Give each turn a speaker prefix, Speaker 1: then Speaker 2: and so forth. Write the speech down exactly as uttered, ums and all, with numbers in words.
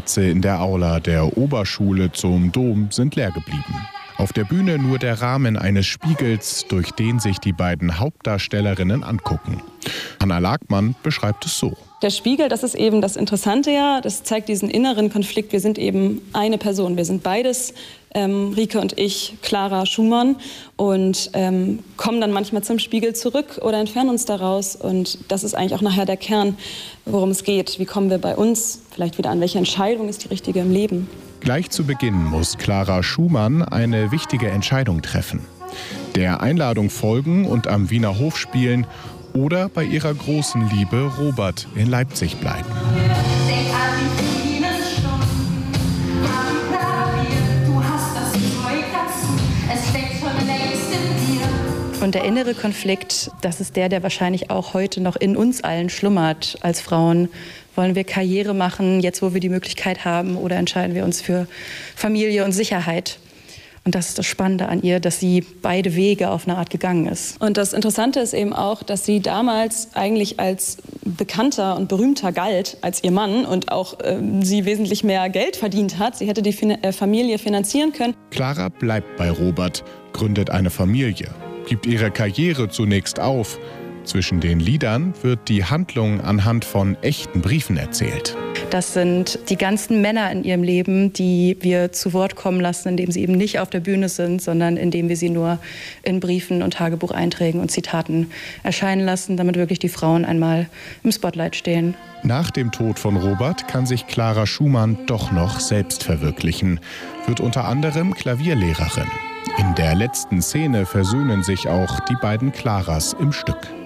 Speaker 1: Plätze in der Aula der Oberschule zum Dom sind leer geblieben. Auf der Bühne nur der Rahmen eines Spiegels, durch den sich die beiden Hauptdarstellerinnen angucken. Hanna Lagmann beschreibt es so.
Speaker 2: Der Spiegel, das ist eben das Interessante ja, das zeigt diesen inneren Konflikt. Wir sind eben eine Person, wir sind beides, ähm, Rike und ich, Clara Schumann, und ähm, kommen dann manchmal zum Spiegel zurück oder entfernen uns daraus. Und das ist eigentlich auch nachher der Kern, worum es geht. Wie kommen wir bei uns vielleicht wieder an? Welche Entscheidung ist die richtige im Leben?
Speaker 1: Gleich zu Beginn muss Clara Schumann eine wichtige Entscheidung treffen. Der Einladung folgen und am Wiener Hof spielen oder bei ihrer großen Liebe Robert in Leipzig bleiben.
Speaker 2: Und der innere Konflikt, das ist der, der wahrscheinlich auch heute noch in uns allen schlummert als Frauen. Wollen wir Karriere machen, jetzt wo wir die Möglichkeit haben, oder entscheiden wir uns für Familie und Sicherheit? Und das ist das Spannende an ihr, dass sie beide Wege auf eine Art gegangen ist. Und das Interessante ist eben auch, dass sie damals eigentlich als bekannter und berühmter galt als ihr Mann und auch äh, sie wesentlich mehr Geld verdient hat. Sie hätte die fin- äh, Familie finanzieren können.
Speaker 1: Clara bleibt bei Robert, gründet eine Familie, gibt ihre Karriere zunächst auf. Zwischen den Liedern wird die Handlung anhand von echten Briefen erzählt.
Speaker 2: Das sind die ganzen Männer in ihrem Leben, die wir zu Wort kommen lassen, indem sie eben nicht auf der Bühne sind, sondern indem wir sie nur in Briefen und Tagebucheinträgen und Zitaten erscheinen lassen, damit wirklich die Frauen einmal im Spotlight stehen.
Speaker 1: Nach dem Tod von Robert kann sich Clara Schumann doch noch selbst verwirklichen, wird unter anderem Klavierlehrerin. In der letzten Szene versöhnen sich auch die beiden Claras im Stück.